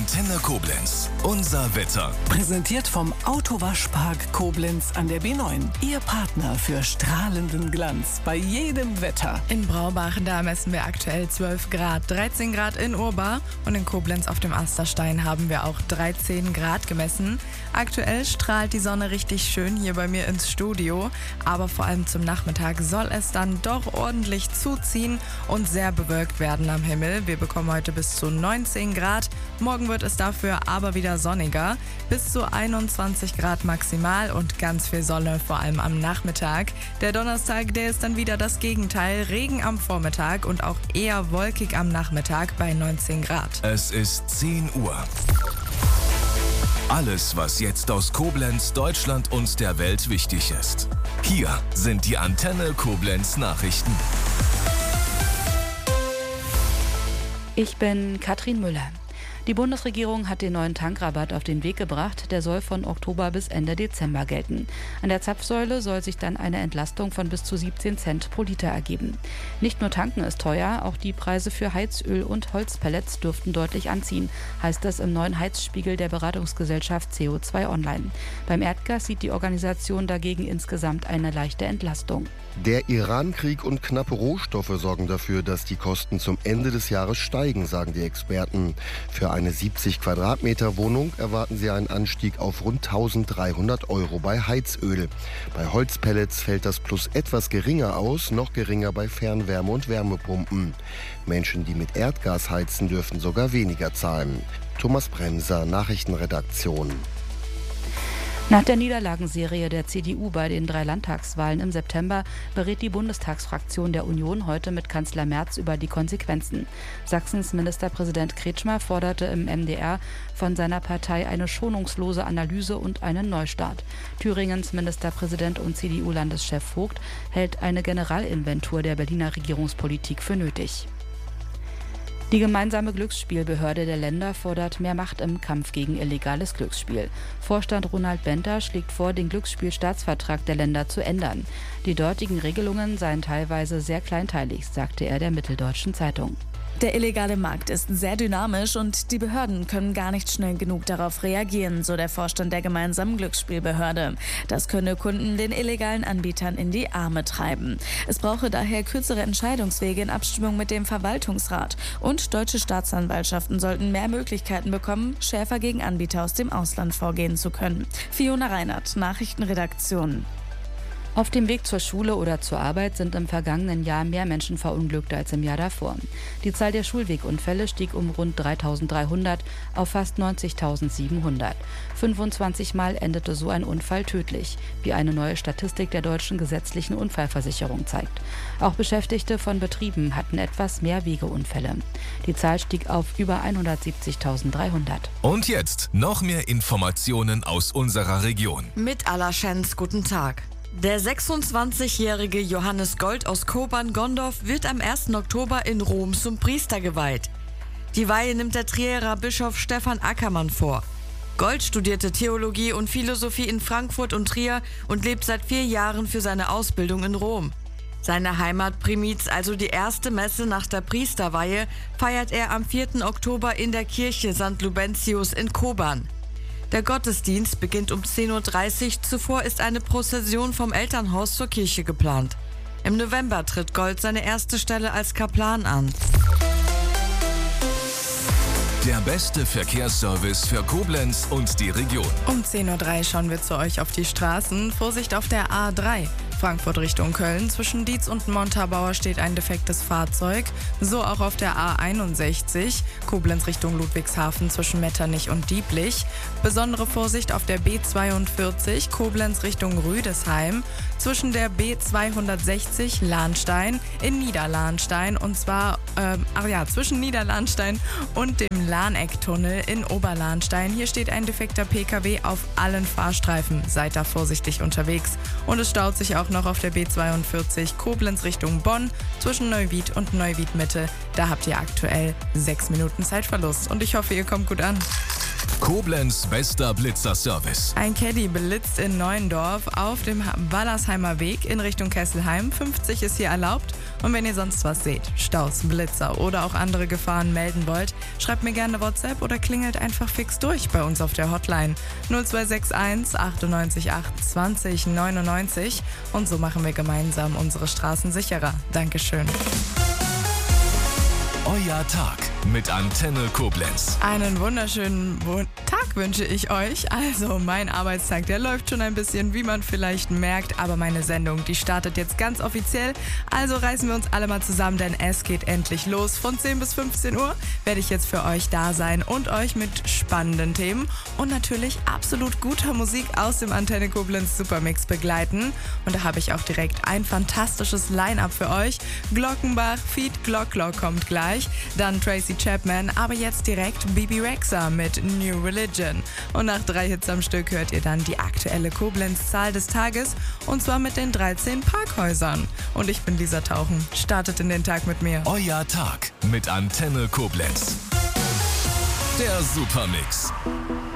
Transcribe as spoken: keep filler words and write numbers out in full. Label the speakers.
Speaker 1: Antenne Koblenz. Unser Wetter.
Speaker 2: Präsentiert vom Autowaschpark Koblenz an der B neun. Ihr Partner für strahlenden Glanz bei jedem Wetter.
Speaker 3: In Braubach, da messen wir aktuell zwölf Grad, dreizehn Grad in Urbar und in Koblenz auf dem Asterstein haben wir auch dreizehn Grad gemessen. Aktuell strahlt die Sonne richtig schön hier bei mir ins Studio, aber vor allem zum Nachmittag soll es dann doch ordentlich zuziehen und sehr bewölkt werden am Himmel. Wir bekommen heute bis zu neunzehn Grad, morgen wird es dafür aber wieder sonniger, bis zu einundzwanzig Grad maximal und ganz viel Sonne, vor allem am Nachmittag. Der Donnerstag, der ist dann wieder das Gegenteil, Regen am Vormittag und auch eher wolkig am Nachmittag bei neunzehn Grad.
Speaker 1: Es ist zehn Uhr. Alles, was jetzt aus Koblenz, Deutschland und der Welt wichtig ist. Hier sind die Antenne Koblenz Nachrichten.
Speaker 4: Ich bin Katrin Müller. Die Bundesregierung hat den neuen Tankrabatt auf den Weg gebracht. Der soll von Oktober bis Ende Dezember gelten. An der Zapfsäule soll sich dann eine Entlastung von bis zu siebzehn Cent pro Liter ergeben. Nicht nur tanken ist teuer, auch die Preise für Heizöl und Holzpellets dürften deutlich anziehen, heißt es im neuen Heizspiegel der Beratungsgesellschaft C O zwei Online. Beim Erdgas sieht die Organisation dagegen insgesamt eine leichte Entlastung.
Speaker 5: Der Iran-Krieg und knappe Rohstoffe sorgen dafür, dass die Kosten zum Ende des Jahres steigen, sagen die Experten. Für eine siebzig Quadratmeter Wohnung erwarten sie einen Anstieg auf rund eintausenddreihundert Euro bei Heizöl. Bei Holzpellets fällt das Plus etwas geringer aus, noch geringer bei Fernwärme- und Wärmepumpen. Menschen, die mit Erdgas heizen, dürfen sogar weniger zahlen. Thomas Bremser, Nachrichtenredaktion.
Speaker 4: Nach der Niederlagenserie der C D U bei den drei Landtagswahlen im September berät die Bundestagsfraktion der Union heute mit Kanzler Merz über die Konsequenzen. Sachsens Ministerpräsident Kretschmer forderte im M D R von seiner Partei eine schonungslose Analyse und einen Neustart. Thüringens Ministerpräsident und C D U-Landeschef Vogt hält eine Generalinventur der Berliner Regierungspolitik für nötig. Die gemeinsame Glücksspielbehörde der Länder fordert mehr Macht im Kampf gegen illegales Glücksspiel. Vorstand Ronald Bender schlägt vor, den Glücksspielstaatsvertrag der Länder zu ändern. Die dortigen Regelungen seien teilweise sehr kleinteilig, sagte er der Mitteldeutschen Zeitung.
Speaker 6: Der illegale Markt ist sehr dynamisch und die Behörden können gar nicht schnell genug darauf reagieren, so der Vorstand der gemeinsamen Glücksspielbehörde. Das könne Kunden den illegalen Anbietern in die Arme treiben. Es brauche daher kürzere Entscheidungswege in Abstimmung mit dem Verwaltungsrat. Und deutsche Staatsanwaltschaften sollten mehr Möglichkeiten bekommen, schärfer gegen Anbieter aus dem Ausland vorgehen zu können. Fiona Reinhardt, Nachrichtenredaktion.
Speaker 4: Auf dem Weg zur Schule oder zur Arbeit sind im vergangenen Jahr mehr Menschen verunglückt als im Jahr davor. Die Zahl der Schulwegunfälle stieg um rund dreitausenddreihundert auf fast neunzigtausendsiebenhundert. fünfundzwanzig Mal endete so ein Unfall tödlich, wie eine neue Statistik der deutschen gesetzlichen Unfallversicherung zeigt. Auch Beschäftigte von Betrieben hatten etwas mehr Wegeunfälle. Die Zahl stieg auf über hundertsiebzigtausenddreihundert.
Speaker 1: Und jetzt noch mehr Informationen aus unserer Region.
Speaker 7: Mit Allerschenz, guten Tag. Der sechsundzwanzigjährige Johannes Gold aus Kobern-Gondorf wird am ersten Oktober in Rom zum Priester geweiht. Die Weihe nimmt der Trierer Bischof Stefan Ackermann vor. Gold studierte Theologie und Philosophie in Frankfurt und Trier und lebt seit vier Jahren für seine Ausbildung in Rom. Seine Heimatprimiz, also die erste Messe nach der Priesterweihe, feiert er am vierten Oktober in der Kirche Sankt Lubentius in Kobern. Der Gottesdienst beginnt um zehn Uhr dreißig, zuvor ist eine Prozession vom Elternhaus zur Kirche geplant. Im November tritt Gold seine erste Stelle als Kaplan an.
Speaker 1: Der beste Verkehrsservice für Koblenz und die Region.
Speaker 3: Um zehn Uhr drei schauen wir zu euch auf die Straßen. Vorsicht auf der A drei. Frankfurt Richtung Köln. Zwischen Dietz und Montabaur steht ein defektes Fahrzeug. So auch auf der A einundsechzig. Koblenz Richtung Ludwigshafen zwischen Metternich und Dieblich. Besondere Vorsicht auf der B zweiundvierzig. Koblenz Richtung Rüdesheim. Zwischen der B zweihundertsechzig Lahnstein in Niederlahnstein. Und zwar, ähm, ach ja, zwischen Niederlahnstein und dem Lahnecktunnel in Oberlahnstein. Hier steht ein defekter P K W auf allen Fahrstreifen. Seid da vorsichtig unterwegs. Und es staut sich auch noch auf der B zweiundvierzig Koblenz Richtung Bonn zwischen Neuwied und Neuwied Mitte. Da habt ihr aktuell sechs Minuten Zeitverlust und ich hoffe, ihr kommt gut an.
Speaker 1: Koblenz bester Blitzerservice.
Speaker 3: Ein Caddy blitzt in Neuendorf auf dem Wallersheimer Weg in Richtung Kesselheim. fünfzig ist hier erlaubt. Und wenn ihr sonst was seht, Staus, Blitzer oder auch andere Gefahren melden wollt, schreibt mir gerne WhatsApp oder klingelt einfach fix durch bei uns auf der Hotline null zwei sechs eins achtundneunzig acht zwanzig neunundneunzig. Und so machen wir gemeinsam unsere Straßen sicherer. Dankeschön.
Speaker 1: Euer Tag mit Antenne Koblenz.
Speaker 3: Einen wunderschönen Wo- Tag wünsche ich euch. Also mein Arbeitstag, der läuft schon ein bisschen, wie man vielleicht merkt, aber meine Sendung, die startet jetzt ganz offiziell. Also reißen wir uns alle mal zusammen, denn es geht endlich los. Von zehn bis fünfzehn Uhr werde ich jetzt für euch da sein und euch mit spannenden Themen und natürlich absolut guter Musik aus dem Antenne Koblenz Supermix begleiten. Und da habe ich auch direkt ein fantastisches Line-Up für euch. Glockenbach, Feed Glock Glock kommt gleich, dann Tracy Chapman, aber jetzt direkt Bibi Rexha mit New Religion. Und nach drei Hits am Stück hört ihr dann die aktuelle Koblenz-Zahl des Tages und zwar mit den dreizehn Parkhäusern. Und ich bin Lisa Tauchen. Startet in den Tag mit mir.
Speaker 1: Euer Tag mit Antenne Koblenz. Der Supermix.